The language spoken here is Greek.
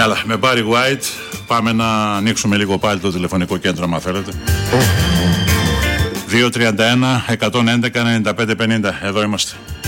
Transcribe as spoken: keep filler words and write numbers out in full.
Καλά, με Barry White πάμε να ανοίξουμε λίγο πάλι το τηλεφωνικό κέντρο, αν θέλετε. δύο τρία ένα, εκατόν έντεκα, ενενήντα πέντε πενήντα. Εδώ είμαστε.